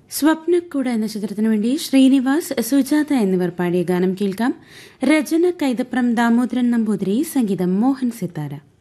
സ്വപ്നക്കൂട് എന്ന ചിത്രത്തിനു വേണ്ടി ശ്രീനിവാസ്, സുജാത എന്നിവർ പാടിയ ഗാനം കേൾക്കാം. രചന കൈതപ്രം ദാമോദരൻ നമ്പൂതിരി, സംഗീതം മോഹൻ സിത്താര.